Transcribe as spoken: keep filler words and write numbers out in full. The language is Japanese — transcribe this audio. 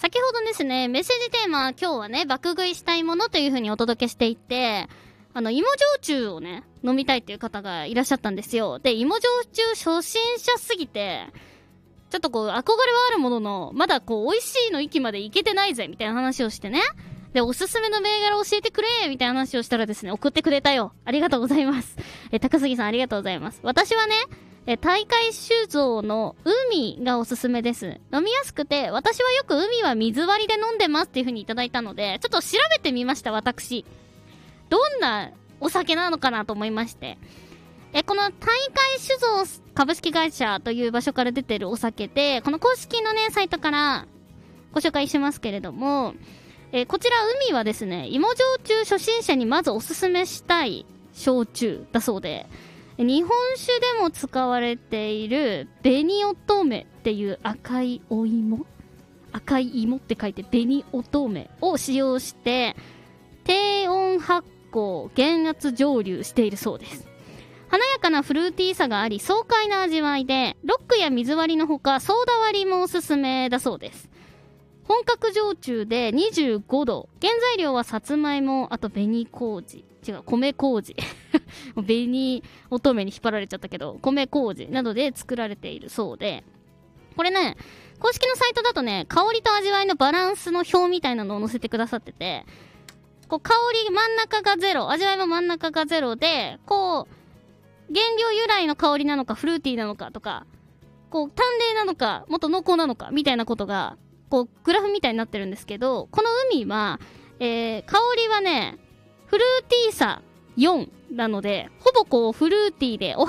先ほどですね、メッセージテーマ、今日はね、爆食いしたいものという風にお届けしていて、あの、芋焼酎をね、飲みたいっていう方がいらっしゃったんですよ。で、芋焼酎初心者すぎて、ちょっとこう、憧れはあるものの、まだこう、美味しいの域までいけてないぜ、みたいな話をしてね。で、おすすめの銘柄教えてくれみたいな話をしたらですね、送ってくれたよ。ありがとうございます。え、高杉さんありがとうございます。私はね、え、大海酒造の海がおすすめです。飲みやすくて、私はよく海は水割りで飲んでますっていう風にいただいたので、ちょっと調べてみました、私。どんなお酒なのかなと思いまして。え、この大海酒造株式会社という場所から出てるお酒で、この公式のね、サイトからご紹介しますけれども、えー、こちら海はですね、芋焼酎初心者にまずおすすめしたい焼酎だそうで、日本酒でも使われている紅乙女っていう赤いお芋赤い芋って書いて紅乙女を使用して低温発酵減圧蒸留しているそうです。華やかなフルーティーさがあり爽快な味わいで、ロックや水割りのほかソーダ割りもおすすめだそうです。本格焼酎でにじゅうごど、原材料はさつまいも、あと紅麹、違う米麹紅乙女に引っ張られちゃったけど、米麹などで作られているそうで、これね、公式のサイトだとね、香りと味わいのバランスの表みたいなのを載せてくださってて、こう香り真ん中がゼロ、味わいも真ん中がゼロで、こう原料由来の香りなのかフルーティーなのかとか、こう淡麗なのかもっと濃厚なのかみたいなことがこうグラフみたいになってるんですけど、この海は、えー、香りはねフルーティーさよんなので、ほぼこうフルーティーでお